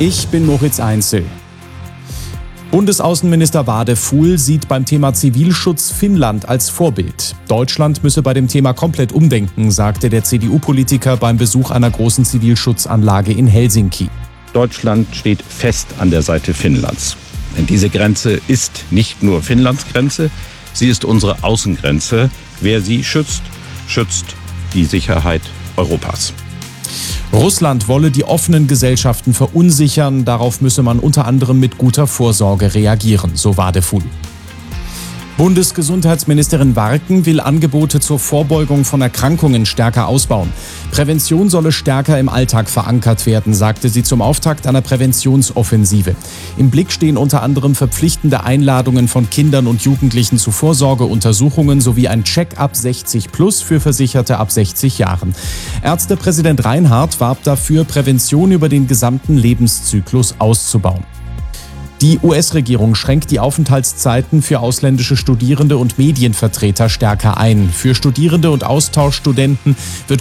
Ich bin Moritz Einzel. Bundesaußenminister Wadefuhl sieht beim Thema Zivilschutz Finnland als Vorbild. Deutschland müsse bei dem Thema komplett umdenken, sagte der CDU-Politiker beim Besuch einer großen Zivilschutzanlage in Helsinki. Deutschland steht fest an der Seite Finnlands. Denn diese Grenze ist nicht nur Finnlands Grenze, sie ist unsere Außengrenze. Wer sie schützt, schützt die Sicherheit Europas. Russland wolle die offenen Gesellschaften verunsichern. Darauf müsse man unter anderem mit guter Vorsorge reagieren, so Wadefuhl. Bundesgesundheitsministerin Warken will Angebote zur Vorbeugung von Erkrankungen stärker ausbauen. Prävention solle stärker im Alltag verankert werden, sagte sie zum Auftakt einer Präventionsoffensive. Im Blick stehen unter anderem verpflichtende Einladungen von Kindern und Jugendlichen zu Vorsorgeuntersuchungen sowie ein Check-up 60+ für Versicherte ab 60 Jahren. Ärztepräsident Reinhardt warb dafür, Prävention über den gesamten Lebenszyklus auszubauen. Die US-Regierung schränkt die Aufenthaltszeiten für ausländische Studierende und Medienvertreter stärker ein. Für Studierende und Austauschstudenten wird